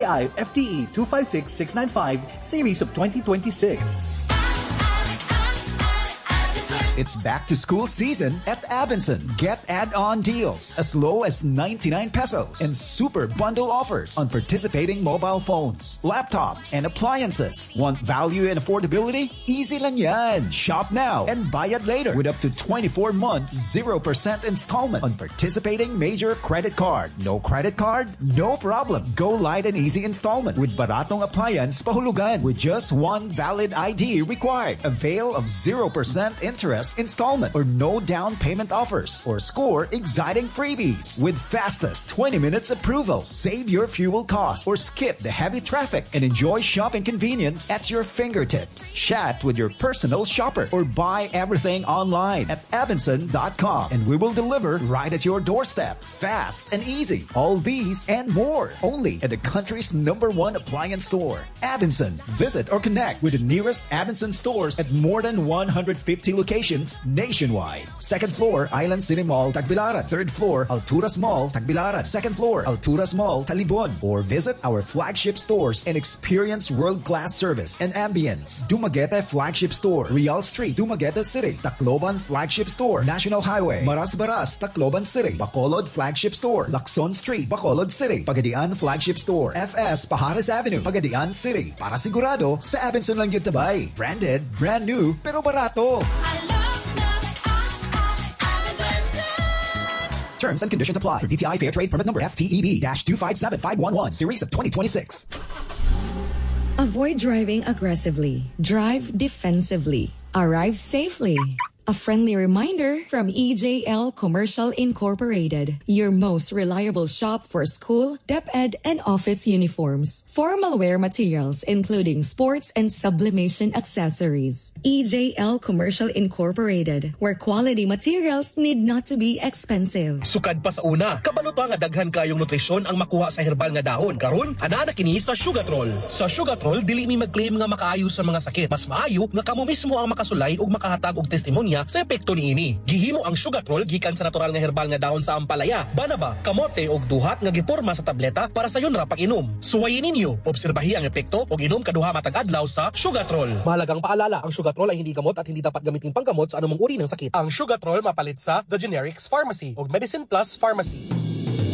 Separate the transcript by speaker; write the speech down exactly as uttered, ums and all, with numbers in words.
Speaker 1: I F T E two five six six nine five series of twenty twenty-six.
Speaker 2: It's back to school season at Abenson. Get add-on deals as low as ninety-nine pesos and super bundle offers on participating mobile phones, laptops, and appliances. Want value and affordability? Easy lang yan. Shop now and buy it later with up to twenty-four months zero percent installment on participating major credit cards. No credit card? No problem. Go light and easy installment with Baratong Appliance Pahulugan with just one valid I D required. Avail of zero percent interest installment or no down payment offers, or score exciting freebies with fastest twenty minutes approval. Save your fuel costs or skip the heavy traffic and enjoy shopping convenience at your fingertips. Chat with your personal shopper or buy everything online at Abenson dot com and we will deliver right at your doorsteps. Fast and easy. All these and more only at the country's number one appliance store, Abenson. Visit or connect with the nearest Abenson stores at more than one hundred fifty locations nationwide. Second floor, Island City Mall, Tagbilaran. Third floor, Alturas Mall, Tagbilaran. Second floor, Alturas Mall, Talibon. Or visit our flagship stores and experience world-class service and ambience. Dumaguete Flagship Store, Real Street, Dumaguete City. Tacloban Flagship Store, National Highway, Maras-Baras, Tacloban City. Bacolod Flagship Store, Lacson Street, Bacolod City. Pagadian Flagship Store, F S Pajares Avenue, Pagadian City. Para sigurado, sa Abenson lang yun tabay. Branded, brand new, pero barato. Terms and conditions apply. D T I Fair Trade Permit Number F T E B two five seven five one one, Series of twenty twenty-six.
Speaker 3: Avoid driving aggressively. Drive defensively. Arrive safely. A friendly reminder from E J L Commercial Incorporated, your most reliable shop for school, DepEd, and office uniforms. Formal wear materials, including sports and sublimation accessories. E J L Commercial Incorporated, where quality materials need not to be expensive.
Speaker 4: Sukad pa sa una, kabalo pa nga daghan kayong nutrisyon ang makuha sa herbal nga dahon. Karon, ana na kini sa Sugatrol. Sa Sugatrol, dili mi mag-claim nga makaayo sa mga sakit. Mas maayo nga kamo mismo ang makasulay ug makahatag og testimonya sa epekto niini. Gihimo ang Sugatrol gikan sa natural nga herbal nga dahon sa ampalaya, banaba, kamote ug duhat nga giporma sa tableta para sa yon ra pag-inom. Suwayin ninyo, obserbahi ang epekto ug inom kaduha matag adlaw sa Sugatrol. Mahalagang paalala, ang Sugatrol ay hindi gamot at hindi dapat gamitin panggamot sa anumang uri ng sakit. Ang Sugatrol mapalit sa The Generics Pharmacy ug Medicine Plus Pharmacy.